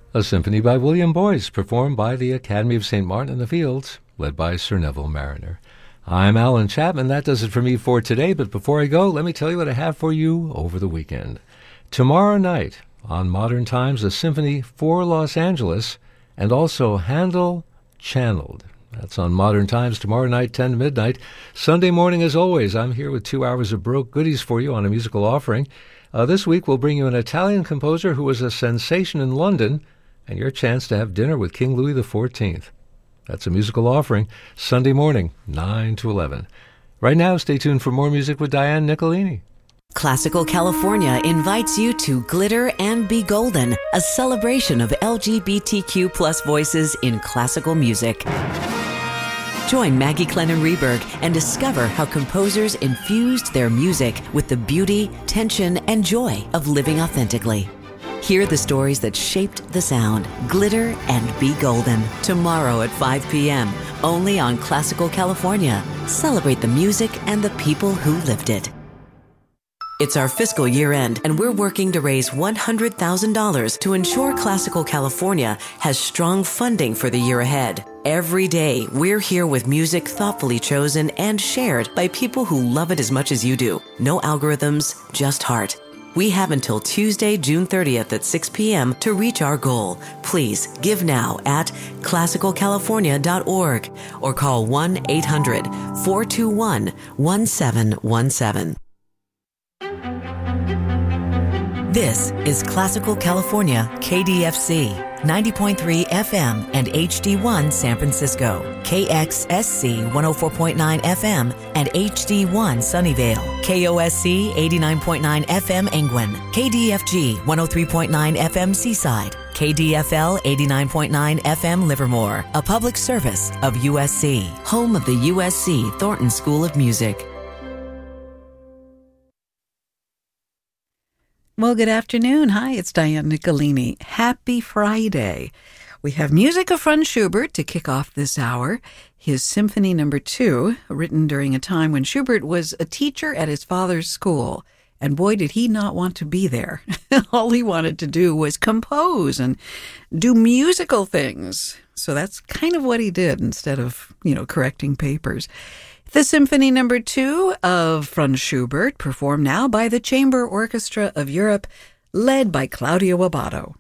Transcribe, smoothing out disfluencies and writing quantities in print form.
A symphony by William Boyce, performed by the Academy of St. Martin in the Fields, led by Sir Neville Mariner. I'm Alan Chapman. That does it for me for today, but before I go, let me tell you what I have for you over the weekend. Tomorrow night, on Modern Times, a symphony for Los Angeles, and also Handel Channeled. That's on Modern Times tomorrow night, 10 to midnight. Sunday morning, as always, I'm here with 2 hours of Baroque goodies for you on a musical offering. This week, we'll bring you an Italian composer who was a sensation in London, and your chance to have dinner with King Louis XIV. That's a musical offering, Sunday morning, 9 to 11. Right now, stay tuned for more music with Diane Nicolini. Classical California invites you to Glitter and Be Golden, a celebration of LGBTQ plus voices in classical music. Join Maggie Clennon Reberg and discover how composers infused their music with the beauty, tension, and joy of living authentically. Hear the stories that shaped the sound. Glitter and Be Golden. Tomorrow at 5 p.m. Only on Classical California. Celebrate the music and the people who lived it. It's our fiscal year end, and we're working to raise $100,000 to ensure Classical California has strong funding for the year ahead. Every day, we're here with music thoughtfully chosen and shared by people who love it as much as you do. No algorithms, just heart. We have until Tuesday, June 30th at 6 p.m. to reach our goal. Please give now at classicalcalifornia.org or call 1-800-421-1717. This is Classical California, KDFC, 90.3 FM and HD1 San Francisco, KXSC 104.9 FM and HD1 Sunnyvale, KOSC 89.9 FM Angwin, KDFG 103.9 FM Seaside, KDFL 89.9 FM Livermore, a public service of USC, home of the USC Thornton School of Music. Well, good afternoon. Hi, it's Diane Nicolini. Happy Friday. We have music of Franz Schubert to kick off this hour. His Symphony No. 2, written during a time when Schubert was a teacher at his father's school. And boy, did he not want to be there. All he wanted to do was compose and do musical things. So that's kind of what he did instead of, correcting papers. The Symphony No. 2 of Franz Schubert, performed now by the Chamber Orchestra of Europe, led by Claudio Abbado.